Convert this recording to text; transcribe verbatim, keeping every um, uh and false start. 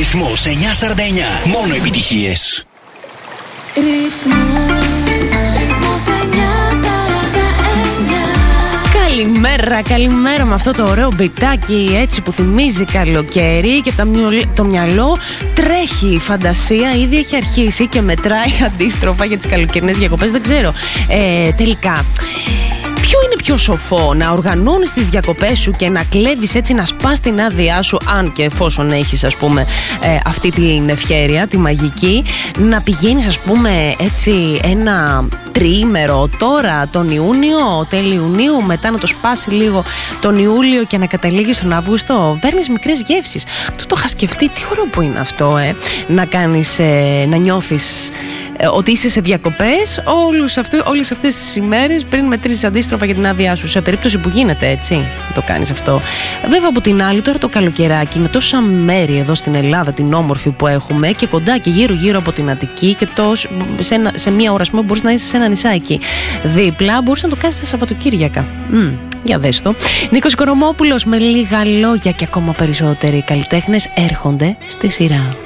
Ρυθμός εννιακόσια σαράντα εννιά. Μόνο επιτυχίες. Ρυθμός, ρυθμός εννιακόσια σαράντα εννιά. Καλημέρα, καλημέρα με αυτό το ωραίο μπιτάκι έτσι που θυμίζει καλοκαίρι και το μυαλό τρέχει, η φαντασία ήδη έχει αρχίσει και μετράει αντίστροφα για τις καλοκαιρινές διακοπές. Δεν ξέρω, ε, τελικά ποιο είναι πιο σοφό, να οργανώνεις τις διακοπές σου και να κλέβεις έτσι, να σπάς την άδειά σου, αν και εφόσον έχεις ας πούμε ε, αυτή την ευχέρεια, τη μαγική, να πηγαίνεις ας πούμε έτσι ένα τριήμερο τώρα τον Ιούνιο, τέλη Ιουνίου, μετά να το σπάσει λίγο τον Ιούλιο και να καταλήγεις τον Αύγουστο. Παίρνεις μικρές γεύσεις. Αυτό το είχα σκεφτεί, τι ωραίο που είναι αυτό, ε, να κάνεις, ε, να νιώθεις ε, ότι είσαι σε διακοπές όλους αυτού, όλες αυτές τις ημέρες πριν μετρήσεις αντίστροφα για την άδειά σου, σε περίπτωση που γίνεται έτσι, το κάνεις αυτό. Βέβαια από την άλλη τώρα το καλοκαιράκι με τόσα μέρη εδώ στην Ελλάδα την όμορφη που έχουμε και κοντά και γύρω γύρω από την Αττική και τόσο, σε, ένα, σε μία ώρα πούμε, μπορείς να είσαι σε ένα νησάκι δίπλα, μπορείς να το κάνεις τα Σαββατοκύριακα. Mm, για δες το. Νίκος Οικονομόπουλος με λίγα λόγια και ακόμα περισσότεροι καλλιτέχνες έρχονται στη σειρά.